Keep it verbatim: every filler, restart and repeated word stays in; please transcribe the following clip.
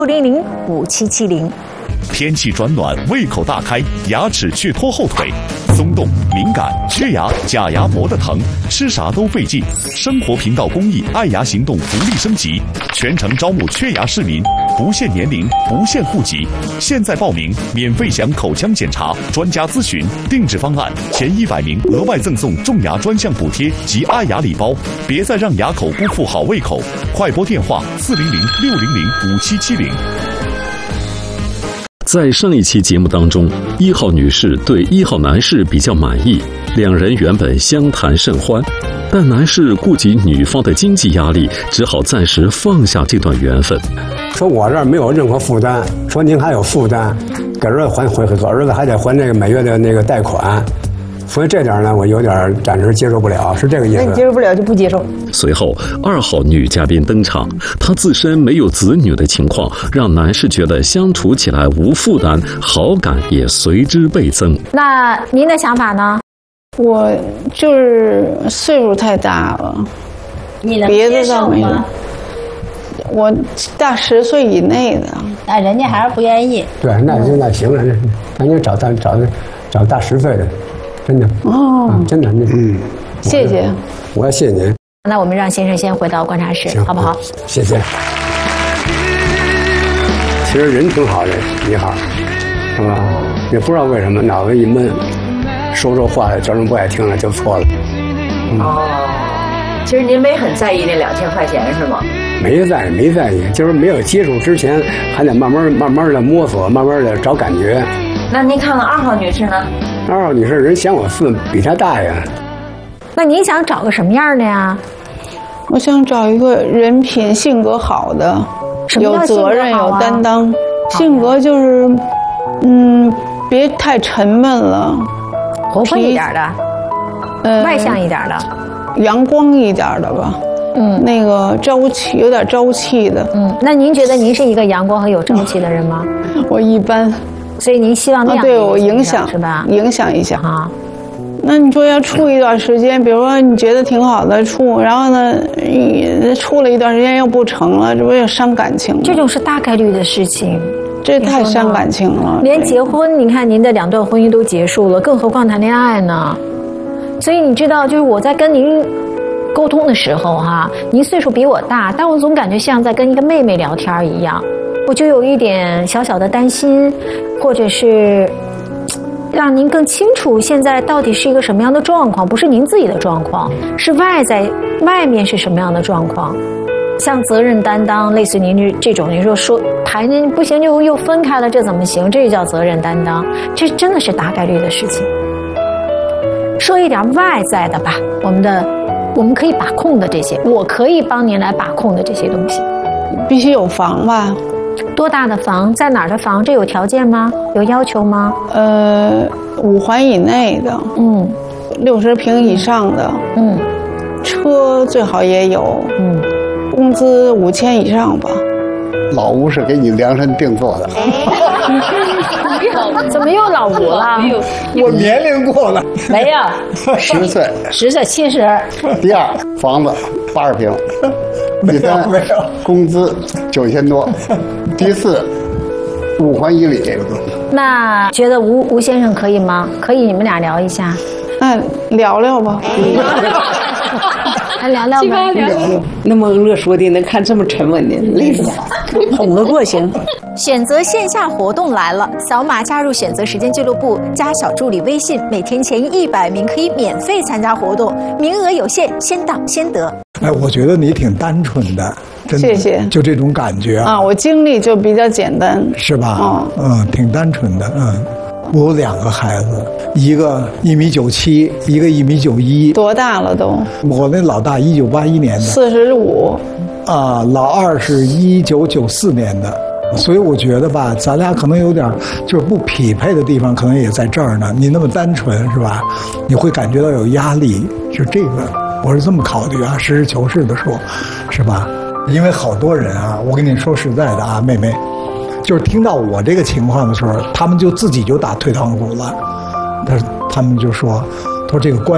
六零零五七七零。 天气转暖，胃口大开，牙齿却拖后腿，松动、敏感、缺牙、假牙磨得疼，吃啥都费劲。生活频道公益爱牙行动福利升级，全程招募缺牙市民，不限年龄，不限户籍。现在报名，免费享口腔检查、专家咨询、定制方案，前一百名额外赠送种牙专项补贴及爱牙礼包。别再让牙口辜负好胃口，快拨电话四零零六零零五七七零。 在上一期节目当中，一号女士对一号男士比较满意，两人原本相谈甚欢，但男士顾及女方的经济压力，只好暂时放下这段缘分。 说我这儿没有任何负担，说您还有负担，给儿子还回给儿子还得还那个每月的那个贷款，所以这点呢，我有点暂时接受不了，是这个意思。 那你接受不了就不接受。 随后，二号女嘉宾登场，她自身没有子女的情况，让男士觉得相处起来无负担，好感也随之倍增。 那您的想法呢？ 我就是岁数太大了， 你能别的接受倒没有。 吗？ 我大十岁以内的， 那人家还是不愿意。 对，那就那行了，那那就找大找找大十岁的，真的哦， 嗯、真的那嗯， 谢谢， 我要谢谢您。 那我们让先生先回到观察室，好不好？ 谢谢。其实人挺好的，一号，是吧？也不知道为什么脑子一闷，说说话叫人不爱听了就错了。 嗯、哦，其实您没很在意那两千块钱是吗？ 没在意，没在意，就是没有接触之前，还得慢慢慢慢的摸索，慢慢的找感觉。 那您看看二号女士呢？ 二号女士人嫌我岁比她大呀。 那您想找个什么样的呀？ 我想找一个人品、性格好的，有责任、有担当。性格就是，嗯，别太沉闷了， 活泼一点的，呃，外向一点的， 阳光一点的吧。嗯，那个朝气，有点朝气的。 嗯，那您觉得您是一个阳光和有朝气的人吗？ 我一般。 所以您希望那样、啊、 对我影响是吧？ 影响一下啊。那你说要处一段时间，比如说你觉得挺好的处，然后呢，处了一段时间又不成了，这不也伤感情吗？ 这种是大概率的事情， 这太伤感情了。 连结婚，你看您的两段婚姻都结束了，更何况谈恋爱呢？所以你知道，就是我在跟您沟通的时候哈、啊，您岁数比我大，但我总感觉像在跟一个妹妹聊天一样，我就有一点小小的担心，或者是让您更清楚现在到底是一个什么样的状况，不是您自己的状况，是外在外面是什么样的状况。像责任担当，类似您这种，您说说谈不行就又分开了，这怎么行？这就叫责任担当，这真的是大概率的事情。说一点外在的吧，我们的我们可以把控的这些，我可以帮您来把控的这些东西， 必须有房吧？ 多大的房？在哪儿的房？这有条件吗？有要求吗？ 呃，五环以内的， 嗯， 六十平以上的， 嗯， 车最好也有， 嗯， 工资五千以上吧。 老吴是给你量身定做的。 怎么又老吴了？ 我年龄过了。 没有， 十岁， 十岁七十。 第二，房子八十平。第三，工资九千多。第四，五环以里。 那觉得吴吴先生可以吗？可以，你们俩聊一下。 那聊聊吧。 来聊聊吧。 聊聊。那么恶说的，能看这么沉稳的，累死了。哄得过行。 选择线下活动来了，扫码加入选择时间俱乐部，加小助理微信，每天前一百名可以免费参加活动，名额有限，先到先得。 哎，我觉得你挺单纯的，真的， 谢谢， 就这种感觉啊。 啊，我经历就比较简单， 是吧？ 哦、 嗯，挺单纯的，嗯。我有两个孩子，一个一米九七，一个一米九一。 多大了都？ 我那老大一九八一年的， 四十五。 啊，老二是一九九四年的。所以我觉得吧，咱俩可能有点就是不匹配的地方，可能也在这儿呢。你那么单纯是吧？你会感觉到有压力，是这个，我是这么考虑啊，实事求是的说，是吧？因为好多人啊，我跟你说实在的啊，妹妹，就是听到我这个情况的时候，他们就自己就打退堂鼓了，他他们就说，他说这个关。